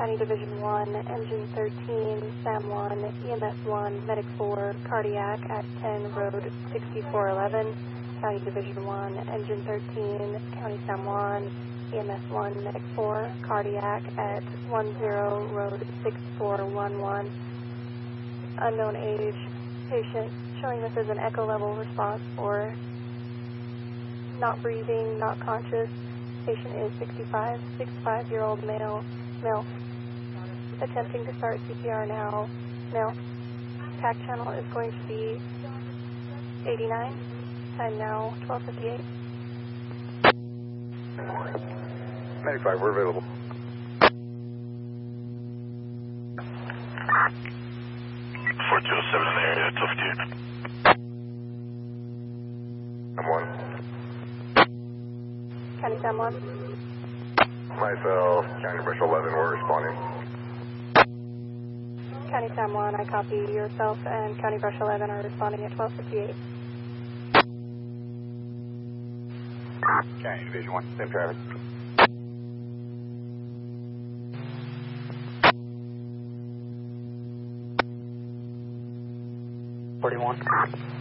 County Division 1, Engine 13, SAM 1, EMS 1, Medic 4, Cardiac at 10 Road 6411. County Division 1, Engine 13, County SAM 1, EMS 1, Medic 4, Cardiac at 10 Road 6411. Unknown age, patient showing this as an echo level response for not breathing, not conscious. Patient is 65-year-old male. Attempting to start CPR now. TAC channel is going to be 89. Time now 12:58. Medic 5, we're available. Four two seven in the area, 12:58. I'm 1. County SAM 1. Myself, County Brush 11, we're responding. County SAM 1, I copy yourself and County Brush 11 are responding at 12:58. County Division 1, same traffic. Forty-one.